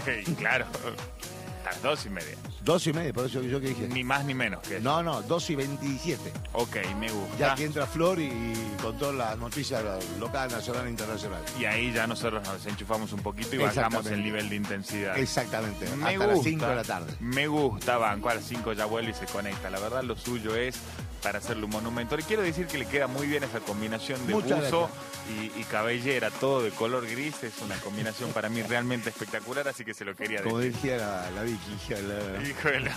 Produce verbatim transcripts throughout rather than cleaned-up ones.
Ok, claro. Las dos y media. Dos y media, por eso yo que dije. Ni más ni menos que eso. No, no, dos y veintisiete. Ok, me gusta. Ya que entra Flor y, y con todas las noticias local, nacional e internacional. Y ahí ya nosotros nos desenchufamos un poquito y bajamos el nivel de intensidad. Exactamente, me hasta gusta, las cinco de la tarde. Me gusta, banco, a las cinco ya vuelve y se conecta. La verdad lo suyo es para hacerle un monumento. Y quiero decir que le queda muy bien esa combinación de Muchas buzo y, y cabellera, todo de color gris. Es una combinación para mí realmente espectacular, así que se lo quería decir. Como decía la, la Vicky, hija de la... Hijo de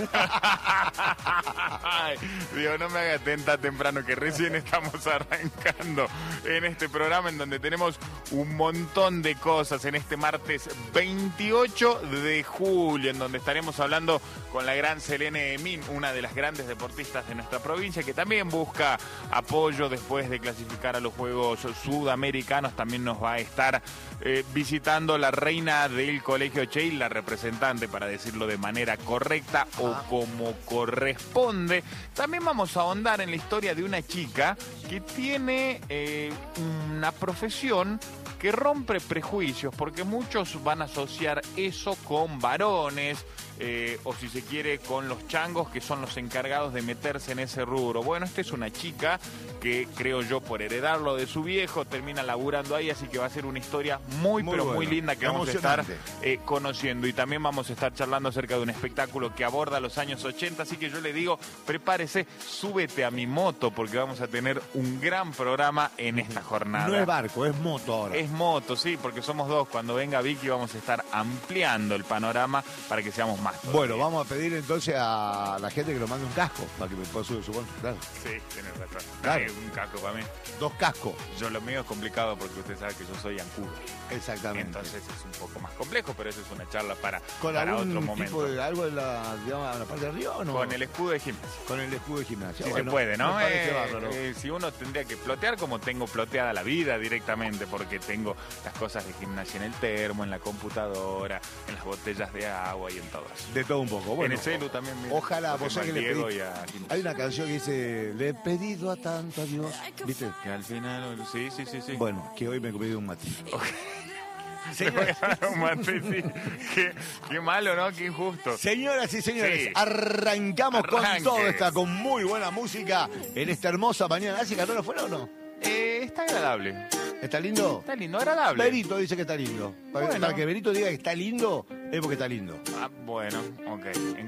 la... Digo, no me haga tenta temprano, que recién estamos arrancando en este programa en donde tenemos un montón de cosas en este martes veintiocho de julio, en donde estaremos hablando con la gran Selene Min, una de las grandes deportistas de nuestra provincia, que también busca apoyo después de clasificar a los Juegos Sudamericanos. También nos va a estar eh, visitando la reina del Colegio Cheil, la representante, para decirlo de manera correcta o como corresponde. También vamos a ahondar en la historia de una chica que tiene eh, una profesión que rompe prejuicios, porque muchos van a asociar eso con varones, eh, o si se quiere con los changos, que son los encargados de meterse en ese rubro. Bueno, esta es una chica que, creo yo, por heredarlo de su viejo, termina laburando ahí, así que va a ser una historia muy, muy pero bueno, muy linda que vamos a estar eh, conociendo. Y también vamos a estar charlando acerca de un espectáculo que aborda los años ochenta, así que yo le digo, prepárese, súbete a mi moto, porque vamos a tener un gran programa en esta jornada. No es barco, es moto ahora. Es moto, sí, porque somos dos. Cuando venga Vicky vamos a estar ampliando el panorama para que seamos más. Todavía. Bueno, vamos a pedir entonces a la gente que nos mande un casco para que me pueda subir su moto, claro. Sí, tienes razón. Claro. Dale, un casco para mí. Dos cascos. Yo lo mío es complicado porque usted sabe que yo soy ancudo. Exactamente. Entonces es un poco más complejo, pero eso es una charla para, ¿Con para algún otro tipo momento. de algo en la, digamos, en la parte de arriba o no? Con el escudo de gimnasia. Con el escudo de gimnasia. Sí, bueno, se puede, ¿no? Me parece Eh, bárbaro. eh, si uno tendría que plotear como tengo ploteada la vida directamente, porque tengo las cosas de gimnasia en el termo, en la computadora, en las botellas de agua y en todo eso. De todo un poco. Bueno, en el celu también. Mira, ojalá, vos sabés que le pedí. Y a... Hay una canción que dice, le he pedido a tanto a Dios, ¿viste? Que al final, sí, sí, sí, sí. Bueno, que hoy me he comido un mate. Okay. Señoras, un mate, sí. qué, qué malo, ¿no? Qué injusto. Señoras y señores, sí. arrancamos Arranque. con todo esta, con muy buena música en esta hermosa mañana. ¿Hace calor afuera o no? Eh, está agradable. ¿Está lindo? Está lindo, agradable. Berito dice que está lindo. Para, bueno. para que Berito diga que está lindo, es porque está lindo. Ah, bueno, ok. En